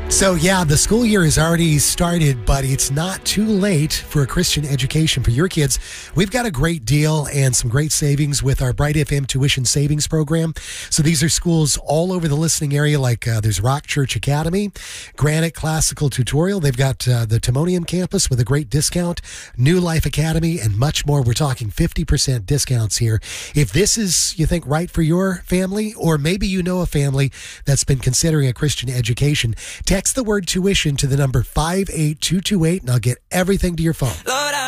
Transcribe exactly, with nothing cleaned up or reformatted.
So, yeah, the school year has already started, but it's not too late for a Christian education for your kids. We've got a great deal and some great savings with our Bright F M tuition savings program. So these are schools all over the listening area, like uh, there's Rock Church Academy, Granite Classical Tutorial. They've got uh, the Timonium campus with a great discount, New Life Academy, and much more. We're talking fifty percent discounts here. If this is, you think, right for your family, or maybe you know a family that's been considering a Christian education, text the word tuition to the number five eight two two eight, and I'll get everything to your phone. Lord,